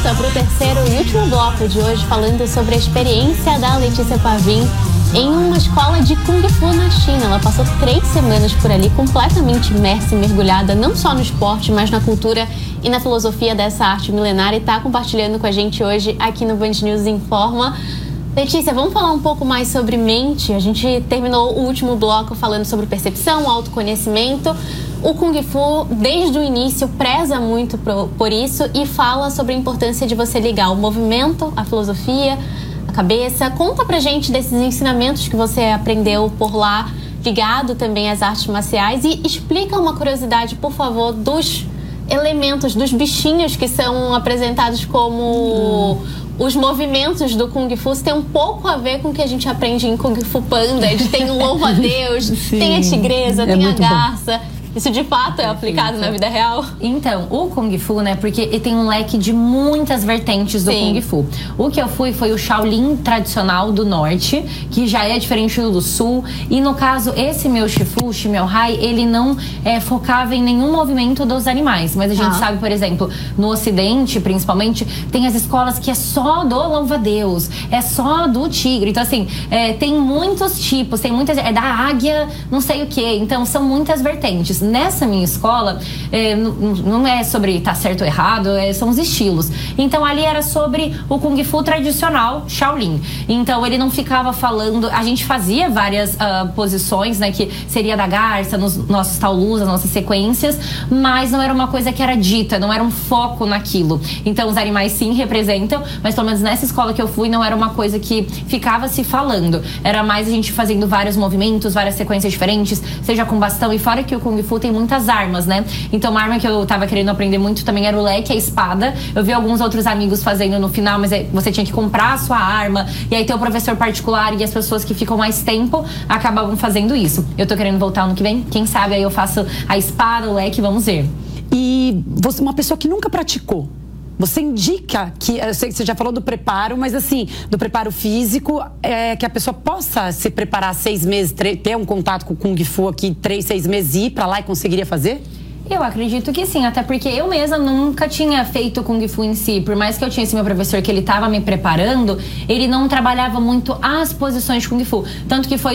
volta para o terceiro e último bloco de hoje, falando sobre a experiência da Letícia Pavin em uma escola de Kung Fu na China. Ela passou 3 semanas por ali, completamente imersa e mergulhada, não só no esporte, mas na cultura e na filosofia dessa arte milenar, e está compartilhando com a gente hoje aqui no Band News Informa. Letícia, vamos falar um pouco mais sobre mente. A gente terminou o último bloco falando sobre percepção, autoconhecimento. O Kung Fu, desde o início, preza muito por isso e fala sobre a importância de você ligar o movimento, a filosofia, a cabeça. Conta pra gente desses ensinamentos que você aprendeu por lá, ligado também às artes marciais, e explica uma curiosidade, por favor, dos elementos, dos bichinhos que são apresentados como os movimentos do Kung Fu. Tem um pouco a ver com o que a gente aprende em Kung Fu Panda, de tem o louva-a-Deus, tem a tigresa, tem a garça. Isso de fato é aplicado na vida real? Então, o Kung Fu, né, porque ele tem um leque de muitas vertentes do Kung Fu. O que eu fui foi o Shaolin tradicional do norte, que já é diferente do sul. E no caso, esse meu Shifu, Shimiao Hai, ele não focava em nenhum movimento dos animais. Mas a gente sabe, por exemplo, no ocidente, principalmente, tem as escolas que é só do louva-a-Deus, é só do tigre. Então, assim, tem muitos tipos, tem muitas... É da águia, não sei o quê. Então, são muitas vertentes. Nessa minha escola, não é sobre tá certo ou errado, são os estilos. Então ali era sobre o Kung Fu tradicional Shaolin. Então ele não ficava falando... A gente fazia várias posições, né, que seria da garça, nos nossos taolus, as nossas sequências, mas não era uma coisa que era dita, não era um foco naquilo. Então os animais sim representam, mas pelo menos nessa escola que eu fui não era uma coisa que ficava se falando. Era mais a gente fazendo vários movimentos, várias sequências diferentes, seja com bastão, e fora que o Kung Fu tem muitas armas, né? Então uma arma que eu tava querendo aprender muito também era o leque, a espada. Eu vi alguns outros amigos fazendo no final, mas você tinha que comprar a sua arma, e aí tem o professor particular, e as pessoas que ficam mais tempo acabavam fazendo isso. Eu tô querendo voltar ano que vem, quem sabe aí eu faço a espada, o leque, vamos ver. E você, uma pessoa que nunca praticou, você indica que, eu sei que você já falou do preparo, mas assim, do preparo físico, que a pessoa possa se preparar 6 meses, ter um contato com o Kung Fu aqui 3, 6 meses e ir pra lá e conseguiria fazer? Eu acredito que sim, até porque eu mesma nunca tinha feito Kung Fu em si. Por mais que eu tinha esse meu professor que ele tava me preparando, ele não trabalhava muito as posições de Kung Fu. Tanto que foi